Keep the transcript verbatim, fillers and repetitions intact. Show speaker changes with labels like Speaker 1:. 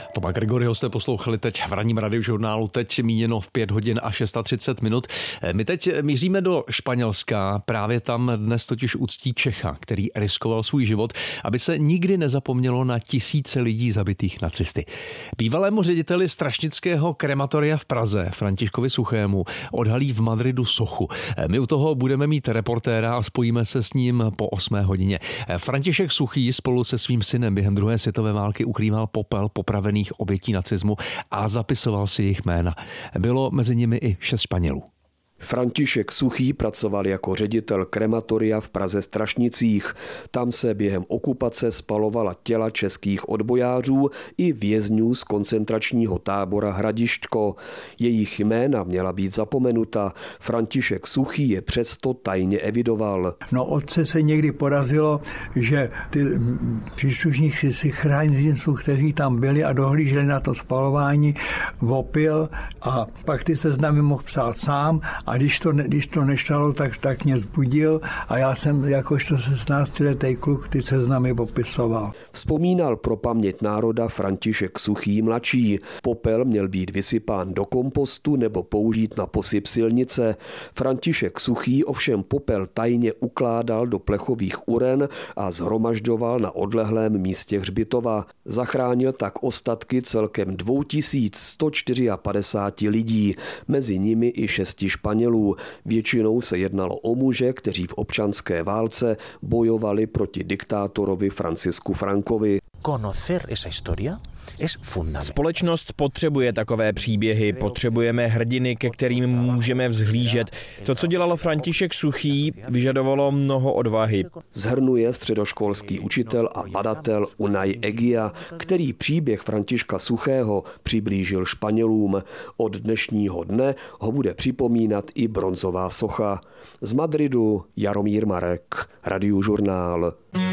Speaker 1: Toma Gregoryho jste poslouchali teď v ranním radiožurnálu, teď míněno v pět hodin a třicet šest minut. My teď míříme do Španělska, právě tam dnes totiž uctí Čecha, který riskoval svůj život, aby se nikdy nezapomnělo na tisíce lidí zabitých nacisty. Bývalému řediteli strašnického krematoria v Praze, Františkovi Suchému, odhalí v Madridu sochu. My u toho budeme mít reportéra a spojíme se s ním po osmé hodině. František Suchý spolu se svým synem během druhé světové války ukrýval popel popravených obětí nacismu a zapisoval si jejich jména. Bylo mezi nimi i šest Španělů.
Speaker 2: František Suchý pracoval jako ředitel krematoria v Praze Strašnicích. Tam se během okupace spalovala těla českých odbojářů i vězňů z koncentračního tábora Hradišťko. Jejich jména měla být zapomenuta. František Suchý je přesto tajně evidoval.
Speaker 3: No otce se někdy podařilo, že ty příslušníci si chráninců, kteří tam byli a dohlíželi na to spalování, opil a pak ty seznamy mohl psát sám. A když to, když to nešlo, tak, tak mě zbudil a já jsem jakožto šestnáctiletý kluk ty seznamy popisoval.
Speaker 2: Vzpomínal pro paměť národa František Suchý mladší. Popel měl být vysypán do kompostu nebo použít na posyp silnice. František Suchý ovšem popel tajně ukládal do plechových uren a zhromažďoval na odlehlém místě hřbitova. Zachránil tak ostatky celkem dvě tisíce sto padesát čtyři lidí, mezi nimi i šesti Španělů. Většinou se jednalo o muže, kteří v občanské válce bojovali proti diktátorovi Francisku Francovi.
Speaker 4: Společnost potřebuje takové příběhy, potřebujeme hrdiny, ke kterým můžeme vzhlížet. To, co dělalo František Suchý, vyžadovalo mnoho odvahy.
Speaker 2: Zhrnuje středoškolský učitel a badatel Unai Egia, který příběh Františka Suchého přiblížil Španělům. Od dnešního dne ho bude připomínat i bronzová socha. Z Madridu Jaromír Marek, Radiožurnál.